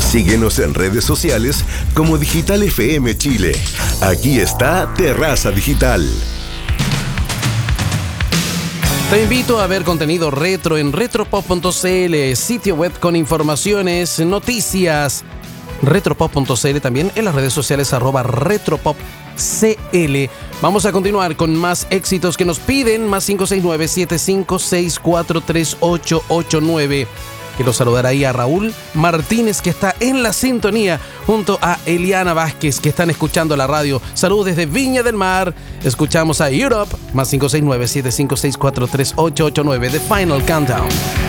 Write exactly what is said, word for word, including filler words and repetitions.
Síguenos en redes sociales como Digital F M Chile. Aquí está Terraza Digital. Te invito a ver contenido retro en retropop punto c l, sitio web con informaciones, noticias. retropop punto c l también en las redes sociales arroba retropopcl. Vamos a continuar con más éxitos que nos piden, más cinco seis nueve, siete cinco seis, cuatro tres ocho ocho nueve. Quiero saludar ahí a Raúl Martínez, que está en la sintonía, junto a Eliana Vázquez, que están escuchando la radio. Saludos desde Viña del Mar. Escuchamos a Europe, más cinco seis nueve, siete cinco seis, cuatro tres ocho ocho nueve, The Final Countdown.